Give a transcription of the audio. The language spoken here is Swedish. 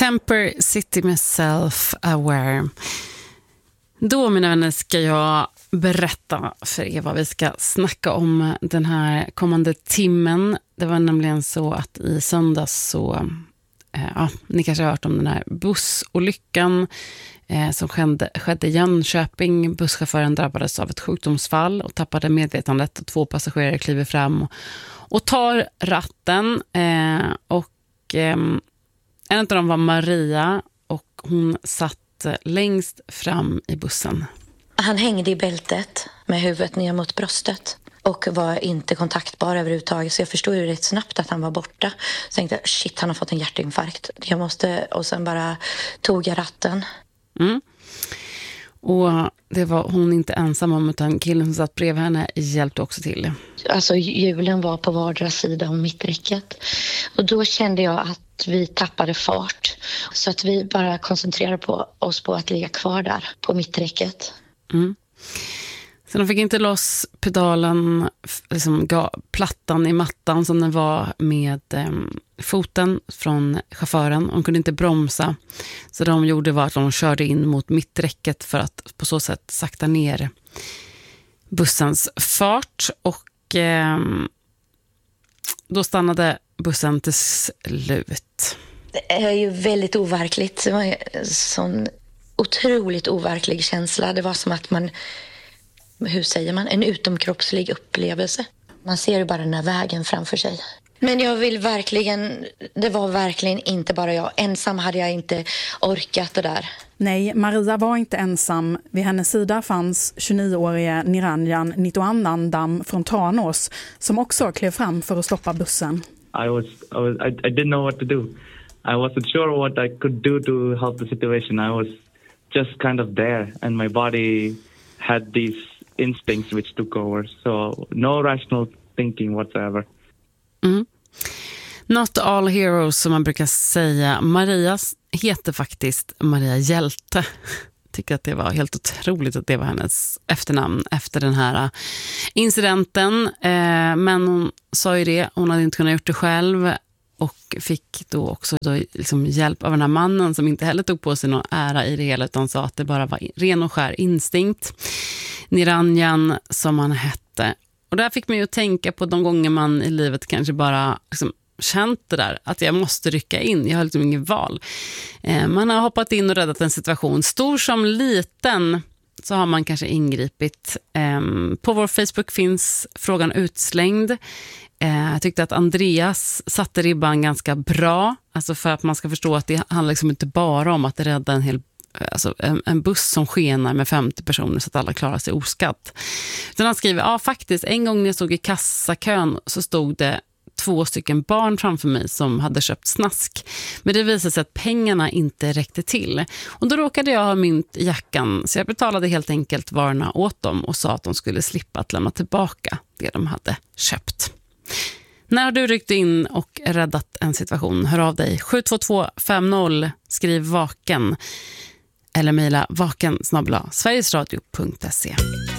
Temper City med Self-Aware. Då, mina vänner, ska jag berätta för er vad vi ska snacka om den här kommande timmen. Det var nämligen så att i söndags så, ni kanske har hört om den här bussolyckan som skedde i Jönköping. Busschauffören drabbades av ett sjukdomsfall och tappade medvetandet. 2 passagerare kliver fram och tar ratten. En av dem var Maria och hon satt längst fram i bussen. Han hängde i bältet med huvudet ner mot bröstet och var inte kontaktbar överhuvudtaget. Så jag förstod ju rätt snabbt att han var borta. Så tänkte jag, shit, han har fått en hjärtinfarkt. Och sen bara tog jag ratten. Mm. Och det var hon inte ensam om, utan killen som satt bredvid henne hjälpte också till. Alltså hjulen var på vardera sida om mitträcket. Och då kände jag att vi tappade fart. Så att vi bara koncentrerade oss på att ligga kvar där på mitträcket. Mm. Så de fick inte loss pedalen, liksom plattan i mattan som den var med foten från chauffören. De kunde inte bromsa. Så de gjorde var att de körde in mot mitträcket för att på så sätt sakta ner bussens fart. Och då stannade bussen till slut. Det är ju väldigt overkligt. Det var en sån otroligt overklig känsla. Det var som att man, hur säger man, en utomkroppslig upplevelse. Man ser ju bara den här vägen framför sig. Men jag vill verkligen, det var verkligen inte bara jag. Ensam hade jag inte orkat det där. Nej, Maria var inte ensam. Vid hennes sida fanns 29-årige Niranjan Nitoannandam från Tranås som också klev fram för att stoppa bussen. I didn't know what to do. I wasn't sure what I could do to help the situation. I was just kind of there, and my body had these instincts which took over. So no rational thinking whatsoever. Mm. Not all heroes, som man brukar säga. Maria heter faktiskt Maria Hjälte. Tycker att det var helt otroligt att det var hennes efternamn efter den här incidenten. Men hon sa ju det, hon hade inte kunnat gjort det själv. Och fick då också liksom hjälp av den här mannen som inte heller tog på sig någon ära i det hela, utan sa att det bara var ren och skär instinkt. Niranjan, som han hette. Och där fick man ju tänka på de gånger man i livet kanske bara liksom känt det där, att jag måste rycka in, jag har liksom inget val. Man har hoppat in och räddat en situation, stor som liten, så har man kanske ingripit. På vår Facebook finns frågan utslängd. Jag tyckte att Andreas satte ribban ganska bra, alltså för att man ska förstå att det handlar liksom inte bara om att rädda en buss som skenar med 50 personer så att alla klarar sig oskatt. Utan han skriver, faktiskt, en gång när jag stod i kassakön så stod det 2 stycken barn framför mig som hade köpt snask. Men det visade sig att pengarna inte räckte till. Och då råkade jag ha mynt i jackan, så jag betalade helt enkelt varorna åt dem och sa att de skulle slippa att lämna tillbaka det de hade köpt. När har du ryckt in och räddat en situation? Hör av dig 72250, skriv vaken eller mejla vaken@sverigesradio.se.